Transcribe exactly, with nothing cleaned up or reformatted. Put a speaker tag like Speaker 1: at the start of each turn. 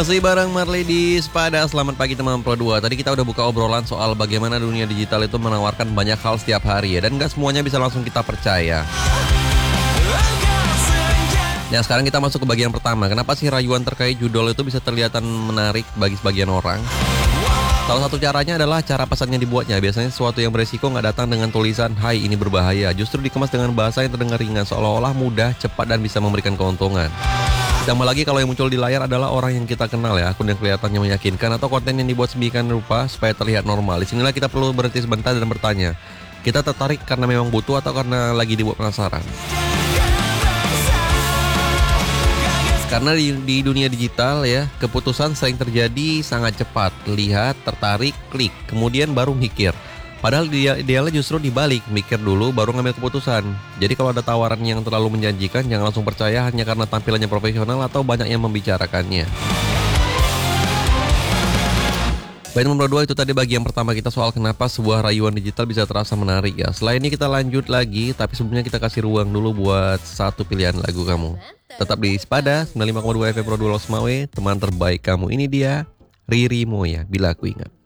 Speaker 1: Masih bareng Marley di Sepada. Selamat pagi teman Pro dua. Tadi kita udah buka obrolan soal bagaimana dunia digital itu menawarkan banyak hal setiap hari ya. Dan gak semuanya bisa langsung kita percaya. Nah sekarang kita masuk ke bagian pertama. Kenapa sih rayuan terkait judul itu bisa terlihat menarik bagi sebagian orang? Salah satu caranya adalah cara pesannya dibuatnya. Biasanya sesuatu yang beresiko nggak datang dengan tulisan "Hai, ini berbahaya". Justru dikemas dengan bahasa yang terdengar ringan, seolah-olah mudah, cepat, dan bisa memberikan keuntungan. Ditambah lagi kalau yang muncul di layar adalah orang yang kita kenal ya, akun yang kelihatannya meyakinkan atau konten yang dibuat sedemikian rupa supaya terlihat normal. Disinilah kita perlu berhenti sebentar dan bertanya, kita tertarik karena memang butuh atau karena lagi dibuat penasaran? Karena di, di dunia digital ya, keputusan sering terjadi sangat cepat. Lihat, tertarik, klik, kemudian baru mikir. Padahal dia, idealnya justru dibalik, mikir dulu baru ngambil keputusan. Jadi kalau ada tawaran yang terlalu menjanjikan, jangan langsung percaya hanya karena tampilannya profesional atau banyak yang membicarakannya. Baik nomor dua, itu tadi bagian pertama kita soal kenapa sebuah rayuan digital bisa terasa menarik ya. Setelah ini kita lanjut lagi, tapi sebelumnya kita kasih ruang dulu buat satu pilihan lagu kamu. Tetap di Sepada sembilan puluh lima koma dua F M Pro dua Los Mawe, teman terbaik kamu. Ini dia Riri Moya, Bila Aku Ingat.